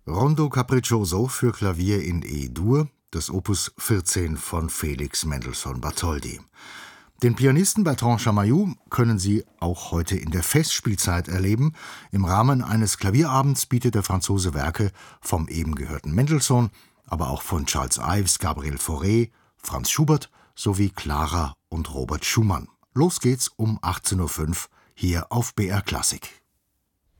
Rondo Capriccioso für Klavier in E-Dur, das Opus 14 von Felix Mendelssohn Bartholdy. Den Pianisten Bertrand Chamayou können Sie auch heute in der Festspielzeit erleben. Im Rahmen eines Klavierabends bietet der Franzose Werke vom eben gehörten Mendelssohn, aber auch von Charles Ives, Gabriel Fauré, Franz Schubert sowie Clara und Robert Schumann. Los geht's um 18:05 Uhr hier auf BR Klassik.